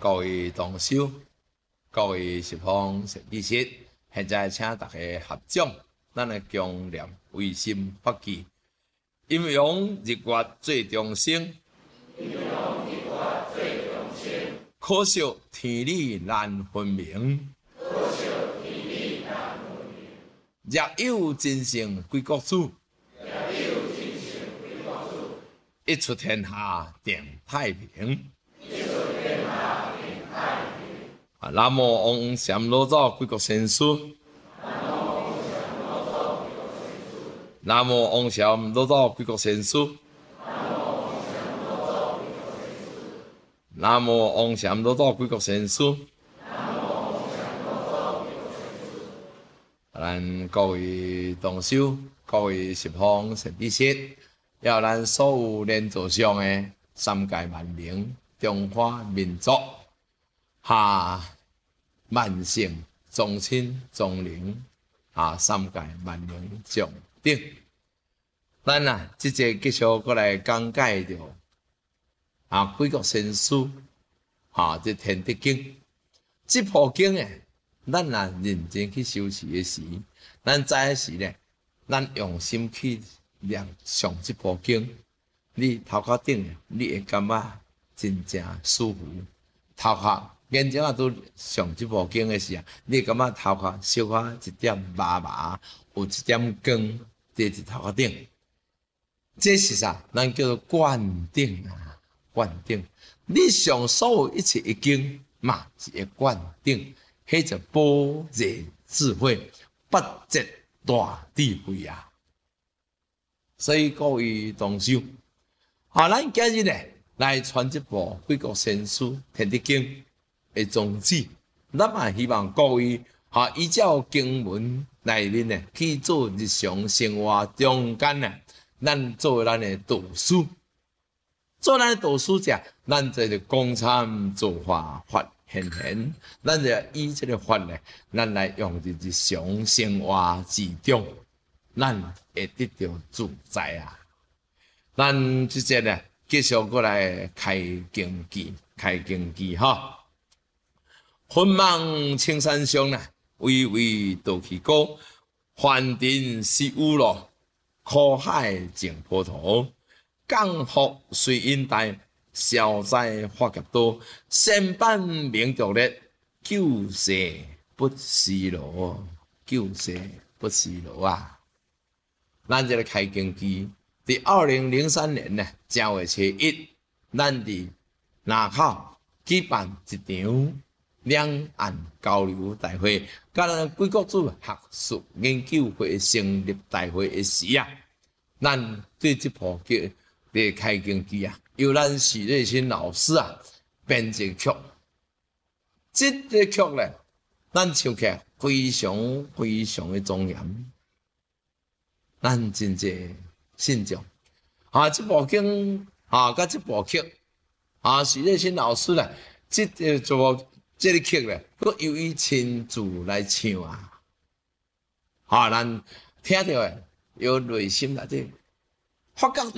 各位同修、各位十方善知识，现在请大家合掌，咱来共念唯心发起，阴阳日月最中生，可惜天理难分明。若有真圣归国主，一出天下定太平。南无王禅老祖归国先师，南无王禅老祖归国先师，南无王禅老祖归国先师。咱各位同修、各位十方善知识，要咱所有连座上的三界万民、中华民族下万圣宗亲宗灵三界万民上顶。咱即节继续过来讲解着归国先师这天德经，这部经咱认真去修持的时，咱知的是呢，咱用心去念上这部经，你头壳顶你会感觉真正舒服。头壳眼睛都上这部经的时你会感觉头壳小可一点麻麻，有一点光在头壳顶。这是啥？咱叫做灌顶灌顶。你上所有一切一经嘛，是一灌顶。迄就般若智慧，不折大智慧啊！所以各位同修，咱今日呢来传这部《归国先师天德经》的宗旨，咱也希望各位依照经文内面呢去做日常生活中间呢，咱做咱的导师，做咱的导师者，咱这个公参做法现，咱就以这个法呢，咱来用在日常生活之中，咱会得到自在啊！咱即节呢，继续过来开经记哈。昏梦青山上呢，巍巍道气高，梵尘是乌罗，苦海净波涛，降福随因大。消灾化劫多，善办明德力，救世不失劳，救世不失劳啊！咱这个开经期，伫2003年呢10月初1，咱伫南口举办一场两岸交流大会，甲咱贵国主学术研究会成立大会的时咱对这部剧的开经期由咱许瑞新老师编这曲，这个曲呢，咱唱起来非常非常的庄严，咱真济信众这部经甲这部曲许瑞新老师呢，这个曲呢，佫由伊亲自来唱咱听到有内心内底发觉